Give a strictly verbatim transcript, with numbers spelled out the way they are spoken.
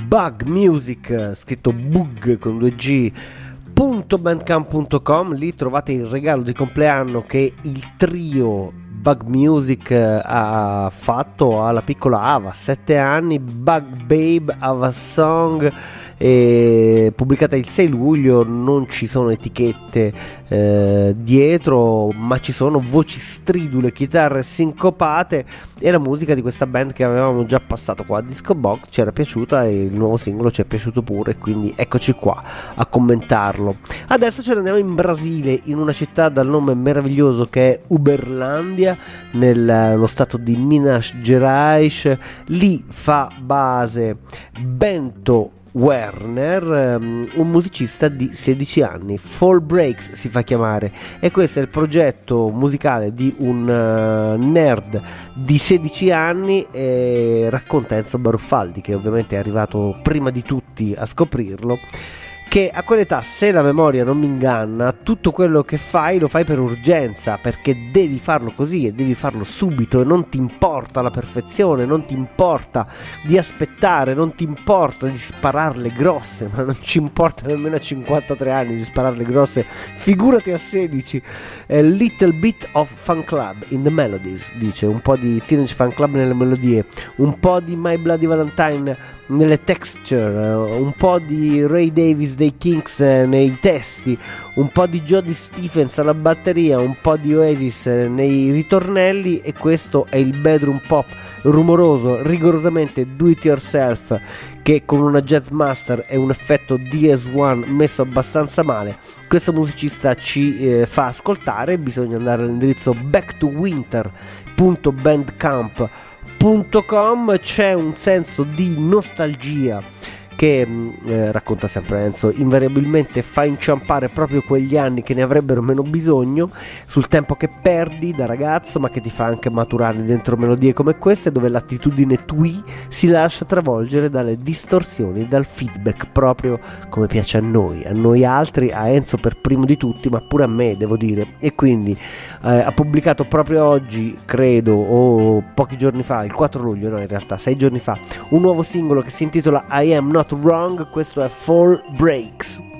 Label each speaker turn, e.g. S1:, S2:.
S1: Bug Music, scritto Bug con due G, .bandcamp punto com. Lì trovate il regalo di compleanno che il trio Bug Music ha fatto alla piccola Ava, sette anni. Bug Babe, Ava Song, e pubblicata il sei luglio. Non ci sono etichette eh, dietro, ma ci sono voci stridule, chitarre sincopate e la musica di questa band che avevamo già passato qua a Disco Box ci era piaciuta e il nuovo singolo ci è piaciuto pure, quindi eccoci qua a commentarlo. Adesso ce ne andiamo in Brasile, in una città dal nome meraviglioso che è Uberlândia, nello stato di Minas Gerais. Lì fa base Bento Werner, um, un musicista di sedici anni. Fall Breaks si fa chiamare, e questo è il progetto musicale di un uh, nerd di sedici anni, e racconta Enzo Baruffaldi, che ovviamente è arrivato prima di tutti a scoprirlo, che a quell'età, se la memoria non mi inganna, tutto quello che fai lo fai per urgenza, perché devi farlo così e devi farlo subito, e non ti importa la perfezione, non ti importa di aspettare, non ti importa di spararle grosse, ma non ci importa nemmeno a cinquantatré anni di spararle grosse, figurati a sedici. A little bit of Fun Club in the melodies, dice, un po' di Teenage Fan Club nelle melodie, un po' di My Bloody Valentine nelle texture, un po' di Ray Davies dei Kinks nei testi, un po' di Jody Stephens alla batteria, un po' di Oasis nei ritornelli, e questo è il bedroom pop rumoroso, rigorosamente do it yourself, che con una jazz master e un effetto D S uno messo abbastanza male questo musicista ci eh, fa ascoltare. Bisogna andare all'indirizzo back to winter punto bandcamp punto com. C'è un senso di nostalgia che eh, racconta sempre Enzo, invariabilmente fa inciampare proprio quegli anni che ne avrebbero meno bisogno, sul tempo che perdi da ragazzo, ma che ti fa anche maturare dentro melodie come queste, dove l'attitudine twee si lascia travolgere dalle distorsioni, dal feedback, proprio come piace a noi, a noi altri, a Enzo per primo di tutti, ma pure a me, devo dire. E quindi eh, ha pubblicato proprio oggi, credo, o pochi giorni fa, il quattro luglio, no in realtà sei giorni fa, un nuovo singolo che si intitola I Am Not Wrong. Questo è Fall Breaks.